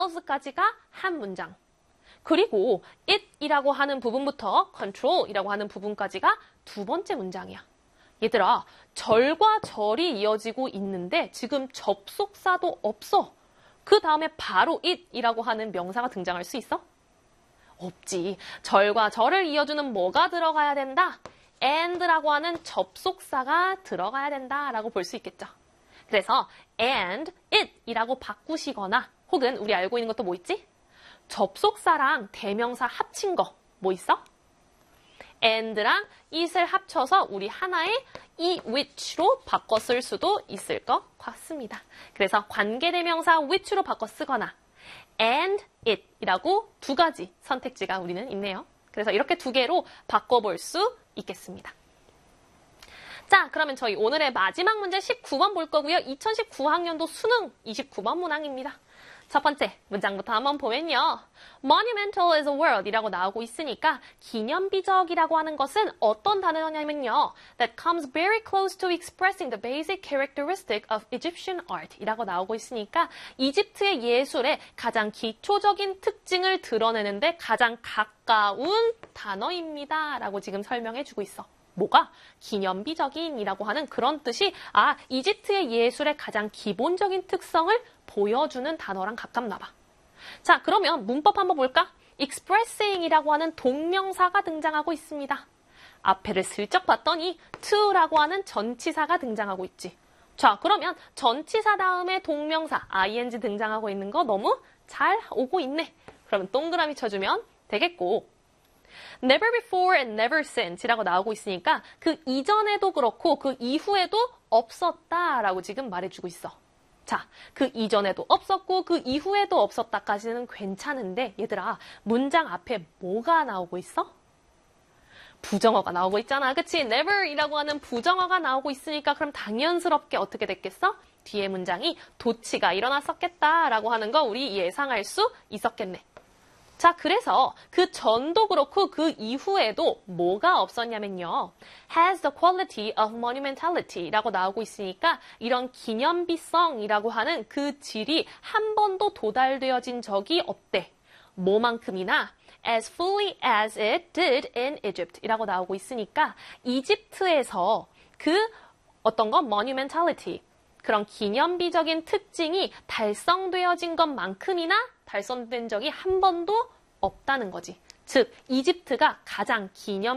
was까지가 한 문장. 그리고 it이라고 하는 부분부터 control이라고 하는 부분까지가 두 번째 문장이야. 얘들아, 절과 절이 이어지고 있는데 지금 접속사도 없어. 그 다음에 바로 it이라고 하는 명사가 등장할 수 있어? 없지. 절과 절을 이어주는 뭐가 들어가야 된다? and라고 하는 접속사가 들어가야 된다라고 볼 수 있겠죠. 그래서 and, it이라고 바꾸시거나 혹은 우리 알고 있는 것도 뭐 있지? 접속사랑 대명사 합친 거 뭐 있어? and랑 it을 합쳐서 우리 하나의 이 which로 바꿔 쓸 수도 있을 것 같습니다. 그래서 관계대명사 which로 바꿔 쓰거나 and it이라고 두 가지 선택지가 우리는 있네요. 그래서 이렇게 두 개로 바꿔볼 수 있겠습니다. 자, 그러면 저희 오늘의 마지막 문제 19번 볼 거고요. 2019학년도 수능 29번 문항입니다. 첫 번째 문장부터 한번 보면요. Monumental is a word 이라고 나오고 있으니까 기념비적이라고 하는 것은 어떤 단어냐면요. That comes very close to expressing the basic characteristic of Egyptian art 이라고 나오고 있으니까 이집트의 예술의 가장 기초적인 특징을 드러내는데 가장 가까운 단어입니다. 라고 지금 설명해 주고 있어. 뭐가? 기념비적인이라고 하는 그런 뜻이 이집트의 예술의 가장 기본적인 특성을 보여주는 단어랑 가깝나 봐. 자, 그러면 문법 한번 볼까? expressing이라고 하는 동명사가 등장하고 있습니다. 앞에를 슬쩍 봤더니 to라고 하는 전치사가 등장하고 있지. 자, 그러면 전치사 다음에 동명사 ing 등장하고 있는 거 너무 잘 오고 있네. 그러면 동그라미 쳐주면 되겠고 never before and never since 이라고 나오고 있으니까 그 이전에도 그렇고 그 이후에도 없었다라고 지금 말해주고 있어. 자, 그 이전에도 없었고 그 이후에도 없었다까지는 괜찮은데 얘들아, 문장 앞에 뭐가 나오고 있어? 부정어가 나오고 있잖아. 그치? never이라고 하는 부정어가 나오고 있으니까 그럼 당연스럽게 어떻게 됐겠어? 뒤에 문장이 도치가 일어났었겠다라고 하는 거 우리 예상할 수 있었겠네. 자, 그래서 그 전도 그렇고 그 이후에도 뭐가 없었냐면요. has the quality of monumentality라고 나오고 있으니까 이런 기념비성이라고 하는 그 질이 한 번도 도달되어진 적이 없대. 뭐만큼이나 as fully as it did in Egypt이라고 나오고 있으니까 이집트에서 그 어떤 건 monumentality 그런 기념비적인 특징이 달성되어진 것만큼이나 달성된 적이 한 번도 없다는 거지. 즉, 이집트가 가장 기념